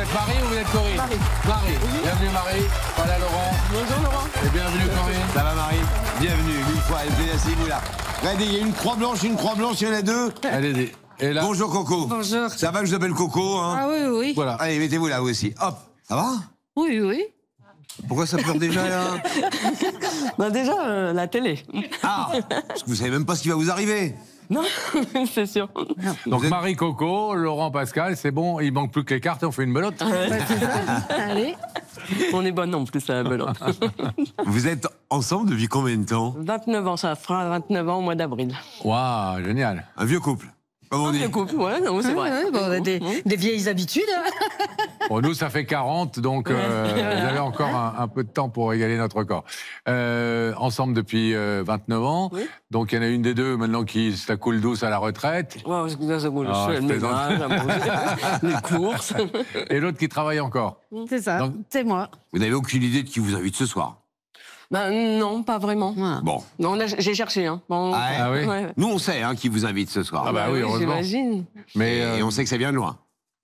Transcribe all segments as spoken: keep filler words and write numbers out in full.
êtes Marie ou vous êtes Corinne? Marie. Marie. Bienvenue Marie. Voilà Laurent. Bonjour Laurent. Et bienvenue Corinne. Ça va Marie? Bienvenue, une fois, asseyez-vous là. Regardez, il y a une croix blanche, une croix blanche, il y en a deux. Allez-y. Et là, Bonjour Coco. Bonjour. Ça va, je vous appelle Coco, hein? Ah oui, oui. voilà. Allez, mettez-vous là, vous aussi. Hop. Ça va? Oui, oui. Pourquoi ça pleure déjà, là? Bah déjà, euh, la télé. Ah! Parce que vous savez même pas ce qui va vous arriver. Non, c'est sûr. Donc Vous êtes- Marie Coco, Laurent Pascal, c'est bon, il manque plus que les cartes et on fait une belote. Bah, c'est ça. Allez. On est bonne en plus à la belote. Vous êtes ensemble depuis combien de temps? vingt-neuf ans, ça fera vingt-neuf ans au mois d'avril. Waouh, génial. Un vieux couple. Comme on dit. Le couple, ouais, non, c'est Ouais, vrai. ouais, bon, on a des, des vieilles habitudes. hein. Bon, nous, ça fait quarante, donc euh, vous avez encore un, un peu de temps pour égaler notre record. Euh, ensemble depuis euh, vingt-neuf ans, Oui. donc il y en a une des deux maintenant qui se la coule douce à la retraite, Ouais, c'est ça, c'est bon, Ah, je fais je le plaisante. ménage, la manger, les courses. et l'autre qui travaille encore. C'est ça. Donc- C'est moi. Vous n'avez aucune idée de qui vous invite ce soir? Ben non, pas vraiment. Voilà. Bon. Non, là, j'ai cherché. Hein. Bon, Ah ouais? Ah oui. ouais. Nous, on sait hein, qui vous invite ce soir. Ah bah oui, heureusement. j'imagine. Mais Et, euh, et on sait que ça vient de loin.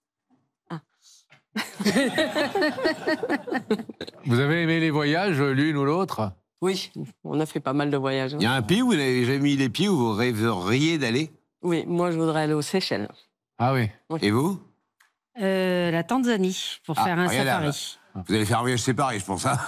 vous avez aimé les voyages, l'une ou l'autre? Oui, on a fait pas mal de voyages. hein. Il y a un pays où vous n'avez jamais mis les pieds, où vous rêveriez d'aller? Oui, moi, je voudrais aller aux Seychelles. Ah oui. Et vous? Euh, la Tanzanie, pour Ah, faire un regardez, safari. Vous allez faire un voyage séparé, je pense. Hein.